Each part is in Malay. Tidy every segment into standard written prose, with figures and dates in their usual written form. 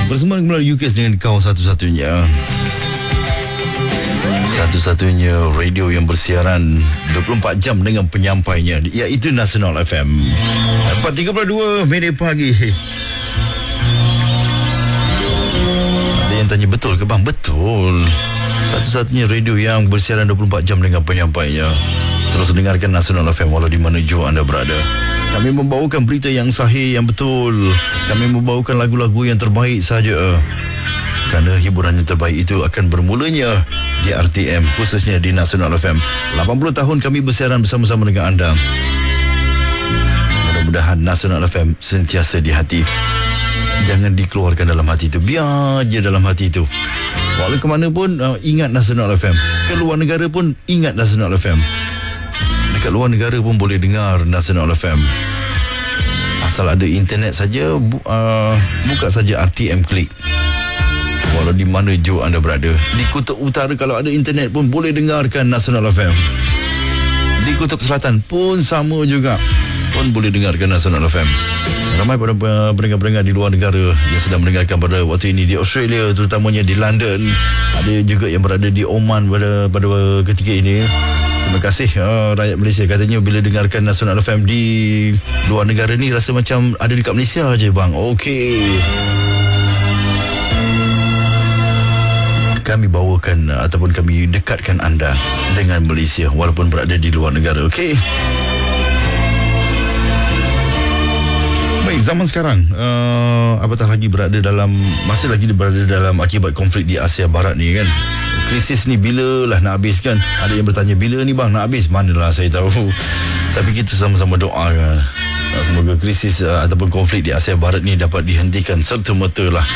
Bersama dengan UKS dengan kau satu-satunya radio yang bersiaran 24 jam dengan penyampainya, iaitu Nasional FM 4.32 minit pagi. Ada yang tanya, betul ke bang? Betul. Satu-satunya radio yang bersiaran 24 jam dengan penyampainya. Terus dengarkan Nasional FM walau di mana jua anda berada. Kami membawakan berita yang sahih, yang betul. Kami membawakan lagu-lagu yang terbaik saja. Kerana hiburan yang terbaik itu akan bermulanya di RTM, khususnya di Nasional FM. 80 tahun kami bersiaran bersama-sama dengan anda. Mudah-mudahan Nasional FM sentiasa di hati. Jangan dikeluarkan dalam hati itu. Biar je dalam hati itu. Walau ke mana pun, ingat Nasional FM. Ke luar negara pun, ingat Nasional FM. Dekat luar negara pun boleh dengar Nasional FM. Asal ada internet saja, buka saja RTM Klik. Walau di mana jua anda berada. Di Kutub Utara kalau ada internet pun boleh dengarkan Nasional FM. Di Kutub Selatan pun sama juga, pun boleh dengarkan Nasional FM. Ramai pada pendengar-pendengar di luar negara yang sedang mendengarkan pada waktu ini di Australia, terutamanya di London. Ada juga yang berada di Oman pada ketika ini. Terima kasih rakyat Malaysia. Katanya bila dengarkan Nasional FM di luar negara ni rasa macam ada dekat Malaysia je bang. Okey. Kami bawakan ataupun kami dekatkan anda dengan Malaysia walaupun berada di luar negara. Okey. Baik, zaman sekarang apatah lagi masih lagi berada dalam akibat konflik di Asia Barat ni kan. Krisis ni bila lah nak habis kan? Ada yang bertanya, bila ni bang nak habis? Manalah saya tahu. Tapi kita sama-sama doa kan, semoga krisis ataupun konflik di Asia Barat ni dapat dihentikan serta-merta lah.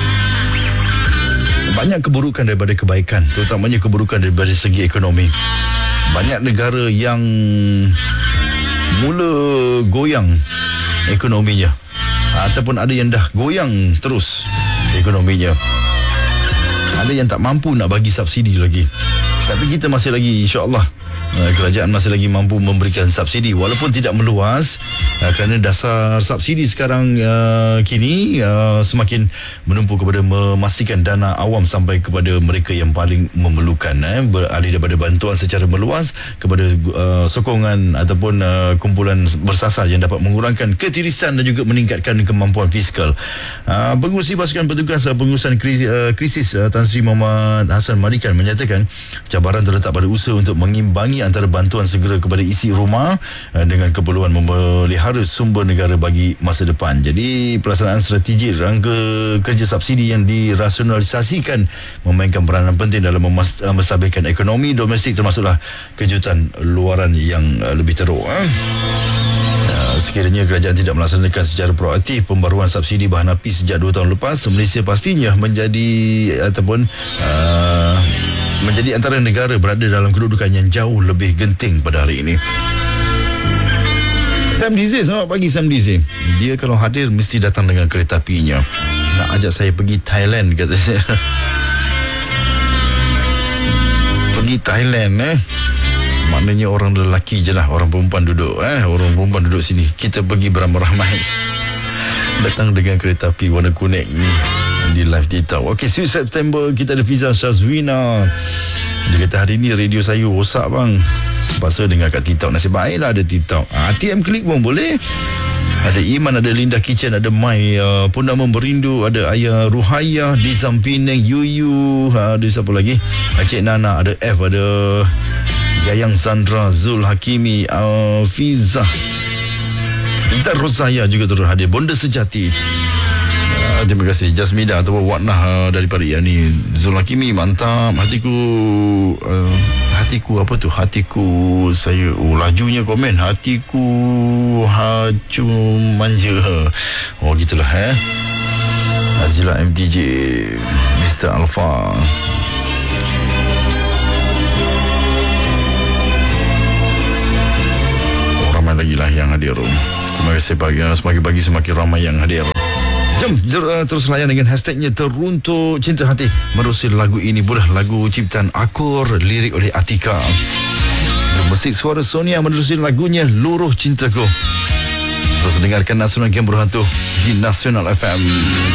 Banyak keburukan daripada kebaikan, terutamanya keburukan daripada segi ekonomi. Banyak negara yang mula goyang ekonominya, ataupun ada yang dah goyang terus ekonominya. Ada yang tak mampu nak bagi subsidi lagi. Tapi kita masih lagi, insya-Allah, kerajaan masih lagi mampu memberikan subsidi walaupun tidak meluas, kerana dasar subsidi sekarang kini semakin menumpu kepada memastikan dana awam sampai kepada mereka yang paling memerlukan, beralih daripada bantuan secara meluas kepada sokongan ataupun kumpulan bersasar yang dapat mengurangkan ketirisan dan juga meningkatkan kemampuan fiskal. Pengurusi pasukan petugas pengurusan krisis Tan Sri Muhammad Hassan Madikan menyatakan cabaran terletak pada usaha untuk mengimbangi antara bantuan segera kepada isi rumah dengan keperluan memelihara sumber negara bagi masa depan. Jadi pelaksanaan strategi rangka kerja subsidi yang dirasionalisasikan memainkan peranan penting dalam menstabilkan ekonomi domestik, termasuklah kejutan luaran yang lebih teruk. Sekiranya kerajaan tidak melaksanakan secara proaktif pembaruan subsidi bahan api sejak 2 tahun lepas, Malaysia pastinya menjadi antara negara berada dalam kedudukan yang jauh lebih genting pada hari ini. Sam Dizi, selamat pagi Sam Dizi. Dia kalau hadir mesti datang dengan kereta apinya. Nak ajak saya pergi Thailand katanya. Pergi Thailand maknanya orang lelaki je lah, orang perempuan duduk orang perempuan duduk sini. Kita pergi beramai-ramai. Datang dengan kereta api warna kuning di live TikTok. Okey, September kita ada Fiza Syazwina. Dia kata hari ni radio saya rosak bang, sepasa dengar kat TikTok. Nasib baiklah ada TikTok. RTM Klik pun boleh. Ada Iman, ada Linda Kitchen, ada Mai Purnama Berindu, ada Ayah Ruhaya di Sampineng, Yuyu, ada siapa lagi? Cik Nana, ada F, ada Yayang Sandra, Zul Hakimi, Fiza, Intan Rosaya juga turut hadir. Bonda Sejati, terima kasih. Jasmida atau Watnah daripada Yani. Zul Hakimi, mantap. Hatiku apa tu? Hatiku saya lajunya komen. Hatiku hacu manja. Oh gitulah Azila MTJ, Mr. Alfa. Ramai lagi lah yang hadir. Terima kasih semakin pagi semakin ramai yang hadir. Jom terus layan dengan hashtagnya Teruntuk Cinta Hati. Merusil lagu ini pula lagu ciptaan Akur, lirik oleh Atika. Musik suara Sonia menerusi lagunya Luruh Cintaku. Terus dengarkan Nasional Game Berhantu di Nasional FM.